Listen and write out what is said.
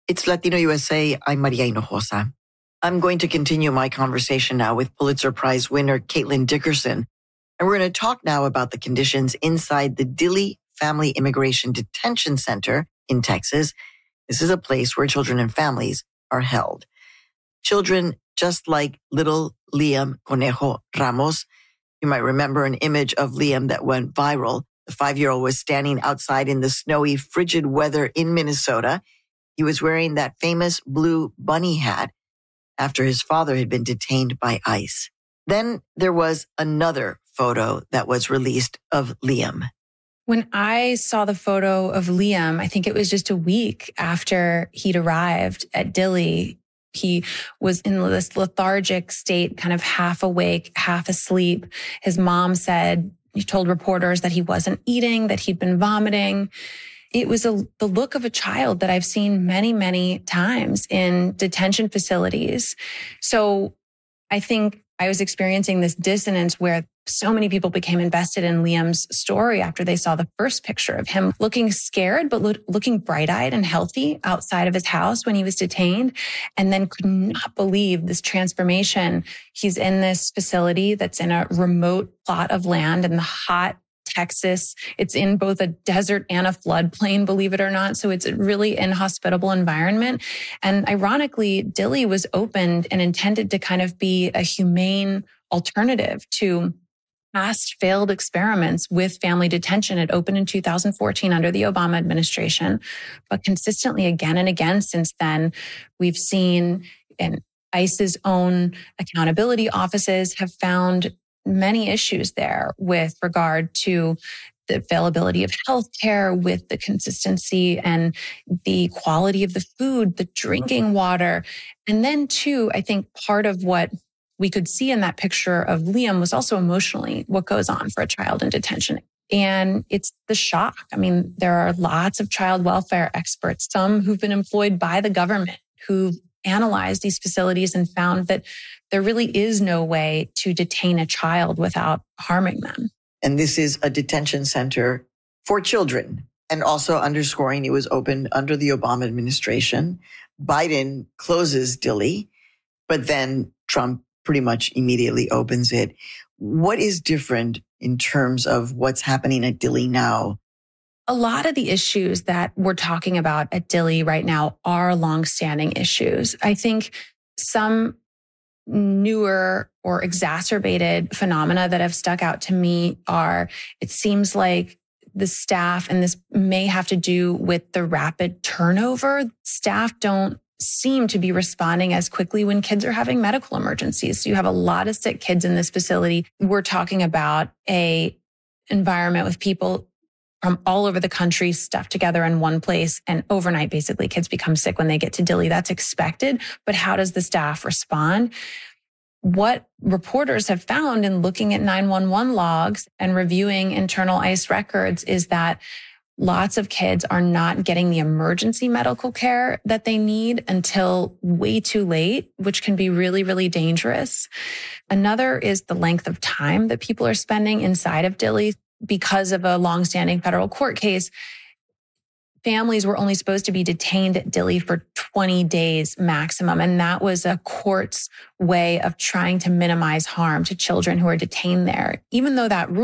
It's Latino USA. I'm Maria Hinojosa. I'm going to continue my conversation now with Pulitzer Prize winner Caitlin Dickerson. And we're going to talk now about the conditions inside the Dilley Family Immigration Detention Center in Texas. This is a place where children and families are held. Children just like little Liam Conejo Ramos. You might remember an image of Liam that went viral. The 5-year-old was standing outside in the snowy, frigid weather in Minnesota. He was wearing that famous blue bunny hat after his father had been detained by ICE. Then there was another photo that was released of Liam. When I saw the photo of Liam, I think it was just a week after he'd arrived at Dilley. He was in this lethargic state, kind of half awake, half asleep. His mom said, he told reporters that he wasn't eating, that he'd been vomiting. It was the look of a child that I've seen many, many times in detention facilities. So I think I was experiencing this dissonance where so many people became invested in Liam's story after they saw the first picture of him looking scared, but looking bright-eyed and healthy outside of his house when he was detained, and then could not believe this transformation. He's in this facility that's in a remote plot of land in the hot Texas. It's in both a desert and a floodplain, believe it or not. So it's a really inhospitable environment. And ironically, Dilley was opened and intended to kind of be a humane alternative to past failed experiments with family detention. It opened in 2014 under the Obama administration, but consistently again and again since then, we've seen, and ICE's own accountability offices have found many issues there with regard to the availability of healthcare, with the consistency and the quality of the food, the drinking water. And then too, I think part of what we could see in that picture of Liam was also emotionally what goes on for a child in detention. And it's the shock. I mean, there are lots of child welfare experts, some who've been employed by the government, who've analyzed these facilities and found that there really is no way to detain a child without harming them. And this is a detention center for children, and also underscoring it was opened under the Obama administration. Biden closes Dilley, but then Trump pretty much immediately opens it. What is different in terms of what's happening at Dilley now? A lot of the issues that we're talking about at Dilley right now are longstanding issues. I think some newer or exacerbated phenomena that have stuck out to me are, it seems like the staff, and this may have to do with the rapid turnover, staff don't seem to be responding as quickly when kids are having medical emergencies. So you have a lot of sick kids in this facility. We're talking about a environment with people from all over the country stuffed together in one place, and overnight, basically, kids become sick when they get to Dilley. That's expected, but how does the staff respond? What reporters have found in looking at 911 logs and reviewing internal ICE records is that lots of kids are not getting the emergency medical care that they need until way too late, which can be really, really dangerous. Another is the length of time that people are spending inside of Dilley. Because of a longstanding federal court case, families were only supposed to be detained at Dilley for 20 days maximum. And that was a court's way of trying to minimize harm to children who are detained there. Even though that rule